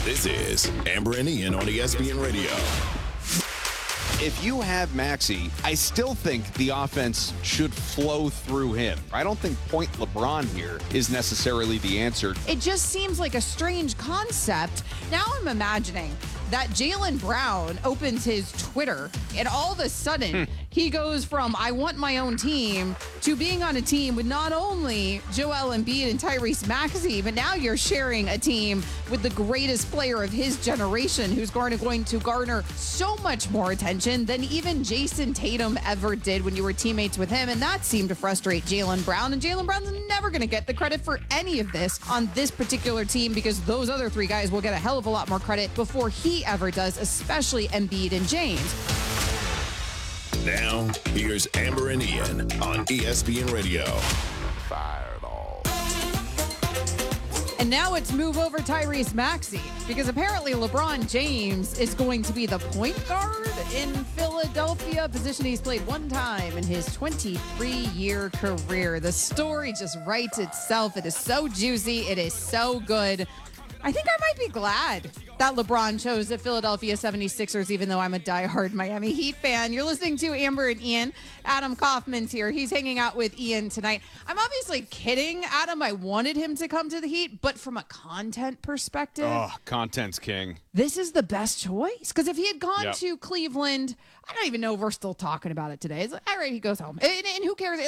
This is Amber and Ian on ESPN Radio. If you have Maxey, I still think the offense should flow through him. I don't think point LeBron here is necessarily the answer. It just seems like a strange concept. Now I'm imagining that Jaylen Brown opens his Twitter, and all of a sudden he goes from I want my own team to being on a team with not only Joel Embiid and Tyrese Maxey, but now you're sharing a team with the greatest player of his generation who's going to garner so much more attention than even Jason Tatum ever did when you were teammates with him. And that seemed to frustrate Jaylen Brown. And Jaylen Brown's never going to get the credit for any of this on this particular team because those other three guys will get a hell of a lot more credit before he ever does, especially Embiid and James. Now, here's Amber and Ian on ESPN Radio. Fireball. And now it's move over Tyrese Maxey because apparently LeBron James is going to be the point guard in Philadelphia, a position he's played one time in his 23-year career. The story just writes itself. It is so juicy. It is so good. I think I might be glad that LeBron chose the Philadelphia 76ers, even though I'm a diehard Miami Heat fan. You're listening to Amber and Ian. Adam Kaufman's here. He's hanging out with Ian tonight. I'm obviously kidding, Adam. I wanted him to come to the Heat, but from a content perspective, Content's king. this is the best choice. Because if he had gone to Cleveland, I don't even know if we're still talking about it today. It's like, all right, he goes home. And who cares?